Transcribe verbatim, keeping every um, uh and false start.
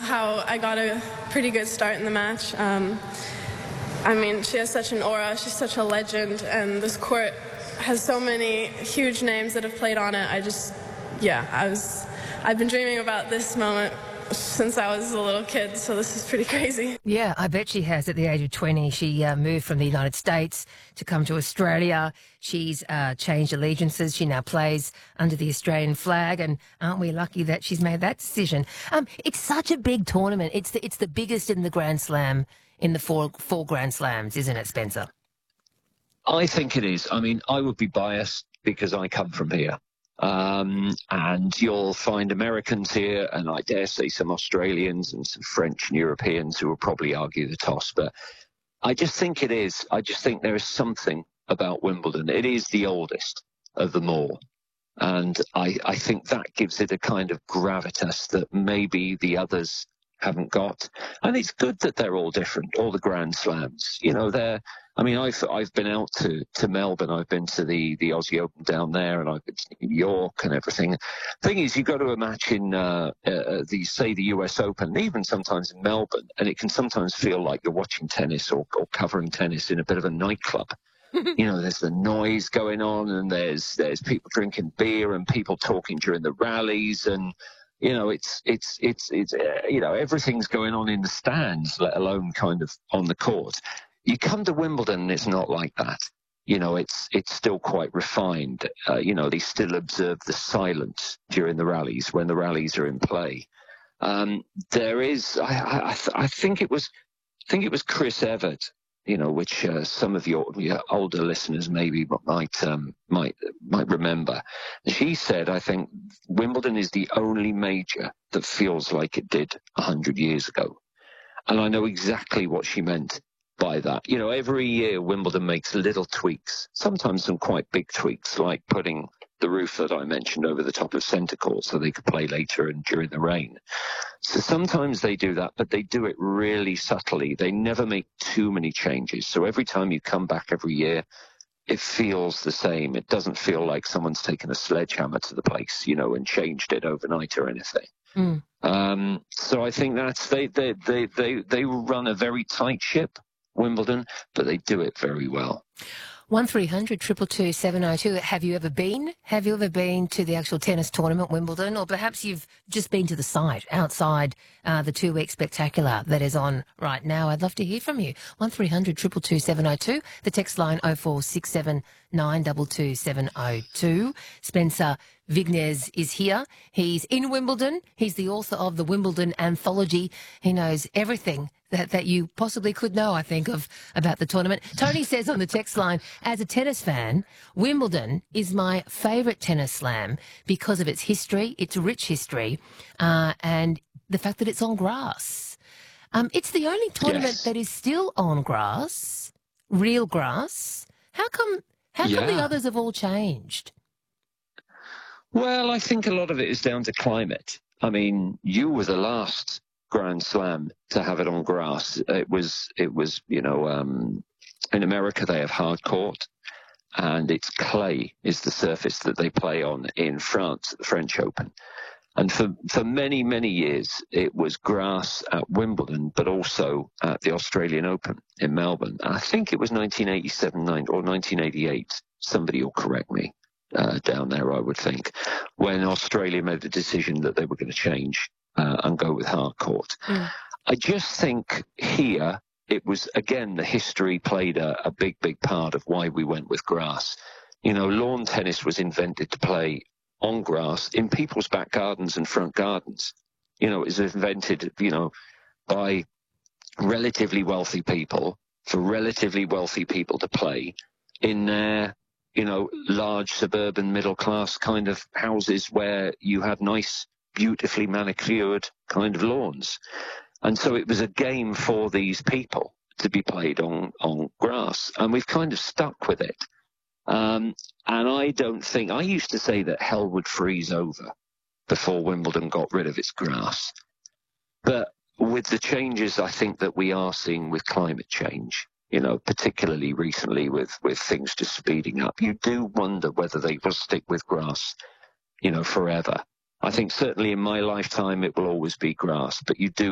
how I got a pretty good start in the match. Um, I mean, she has such an aura. She's such a legend, and this court has so many huge names that have played on it. I just, yeah, I was, I've been dreaming about this moment since I was a little kid, so this is pretty crazy. Yeah, I bet she has. At the age of twenty, she uh, moved from the United States to come to Australia. She's uh, changed allegiances. She now plays under the Australian flag, and aren't we lucky that she's made that decision? Um, it's such a big tournament. It's the, it's the biggest in the Grand Slam, in the four, four Grand Slams, isn't it, Spencer? I think it is. I mean, I would be biased because I come from here. Um, and you'll find Americans here, and I dare say some Australians and some French and Europeans who will probably argue the toss. But I just think it is. I just think there is something about Wimbledon. It is the oldest of them all. And I, I think that gives it a kind of gravitas that maybe the others haven't got. And it's good that they're all different, all the Grand Slams. You know, they're, I mean, I've I've been out to, to Melbourne, I've been to the, the Aussie Open down there, and I've been to New York and everything. Thing is, you go to a match in, uh, uh, the say, the U S Open, and even sometimes in Melbourne, and it can sometimes feel like you're watching tennis or, or covering tennis in a bit of a nightclub. You know, there's the noise going on, and there's there's people drinking beer and people talking during the rallies, and you know, it's, it's, it's, it's, uh, you know, everything's going on in the stands, let alone kind of on the court. You come to Wimbledon and it's not like that. You know, it's, it's still quite refined. Uh, you know, they still observe the silence during the rallies when the rallies are in play. Um, there is, I, I, I think it was, I think it was Chris Evert, you know, which uh, some of your, your older listeners maybe might um, might might remember. She said, I think Wimbledon is the only major that feels like it did a hundred years ago, and I know exactly what she meant by that. You know, every year Wimbledon makes little tweaks, sometimes some quite big tweaks, like putting the roof that I mentioned over the top of centre court so they could play later and during the rain. So sometimes they do that, but they do it really subtly. They never make too many changes. So every time you come back every year, it feels the same. It doesn't feel like someone's taken a sledgehammer to the place, you know, and changed it overnight or anything. Mm. Um, so I think that's, they, they, they, they, they run a very tight ship, Wimbledon, but they do it very well. one three hundred two two two seven oh two. Have you ever been? Have you ever been to the actual tennis tournament, Wimbledon? Or perhaps you've just been to the site outside uh, the two-week spectacular that is on right now. I'd love to hear from you. one three hundred two two two seven oh two. The text line oh four six seven nine two two seven oh two. Spencer Vignes is here. He's in Wimbledon. He's the author of the Wimbledon Anthology. He knows everything that, that you possibly could know, I think, of about the tournament. Tony says on the text line, as a tennis fan, Wimbledon is my favourite tennis slam because of its history, its rich history, uh, and the fact that it's on grass. Um, it's the only tournament yes. that is still on grass, real grass. How come, how yeah. come the others have all changed? Well, I think a lot of it is down to climate. I mean, you were the last Grand Slam to have it on grass. It was, it was, you know, um, in America they have hard court, and it's clay is the surface that they play on in France, the French Open. And for, for many, many years, it was grass at Wimbledon, but also at the Australian Open in Melbourne. I think it was nineteen eighty-seven or nineteen eighty-eight. Somebody will correct me uh, down there, I would think, when Australia made the decision that they were going to change uh, and go with hard court. Mm. I just think here it was, again, the history played a, a big, big part of why we went with grass. You know, lawn tennis was invented to play on grass in people's back gardens and front gardens. You know, it was invented, you know, by relatively wealthy people for relatively wealthy people to play in their, you know, large suburban middle class kind of houses where you had nice, beautifully manicured kind of lawns. And so it was a game for these people to be played on, on grass. And we've kind of stuck with it. Um, and I don't think, I used to say that hell would freeze over before Wimbledon got rid of its grass. But with the changes I think that we are seeing with climate change, you know, particularly recently with, with things just speeding up, you do wonder whether they will stick with grass, you know, forever. I think certainly in my lifetime it will always be grass, but you do